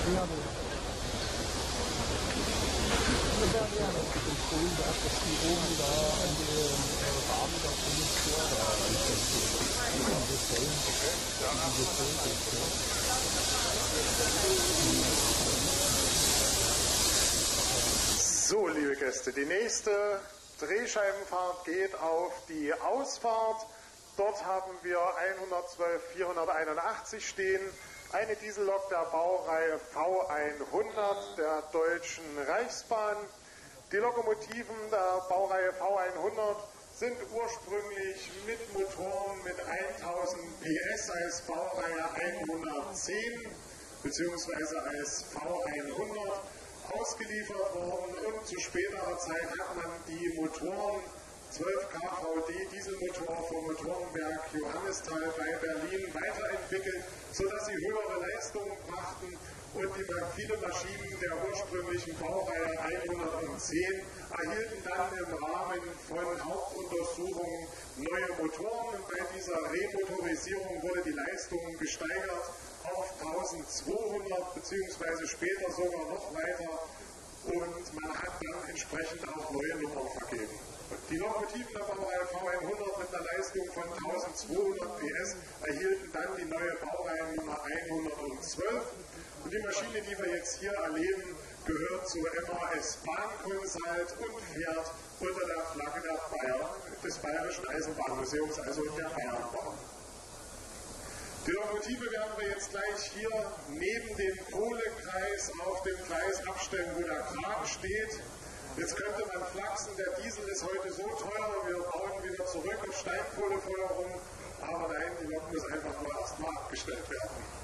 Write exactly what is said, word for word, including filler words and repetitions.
So, liebe Gäste, die nächste Drehscheibenfahrt geht auf die Ausfahrt. Dort haben wir hundertzwölf vierhunderteinundachtzig stehen, eine Diesellok der Baureihe V hundert der Deutschen Reichsbahn. Die Lokomotiven der Baureihe V hundert sind ursprünglich mit Motoren mit tausend P S als Baureihe hundertzehn bzw. als V hundert ausgeliefert worden, und zu späterer Zeit hat man die Motoren zwölf K V D Dieselmotor vom Motorenwerk Johannisthal bei Berlin weiterentwickelt, sodass sie höhere Leistungen brachten, und die viele Maschinen der ursprünglichen Baureihe hundertzehn erhielten dann im Rahmen von Hauptuntersuchungen neue Motoren, und bei dieser Remotorisierung wurde die Leistung gesteigert auf eintausendzweihundert bzw. später sogar noch weiter, und man hat dann entsprechend auch neue Nummern vergeben. Die Lokomotiven der Baureihe V hundert mit einer Leistung von eintausendzweihundert P S erhielten dann die neue Baureihenummer hundertzwölf, und die Maschine, die wir jetzt hier erleben, gehört zur M A S Bahnconsult und fährt unter der Flagge der Bayer, des Bayerischen Eisenbahnmuseums, also der Bayernbahn. Die Lokomotive werden wir jetzt gleich hier neben dem Kohlekreis auf dem Gleis abstellen, wo der Kran steht. Jetzt könnte man flachsen, der Diesel ist heute so teuer, wir bauen wieder zurück auf Steinkohlefeuerung, aber nein, die Lok muss einfach nur erstmal abgestellt werden.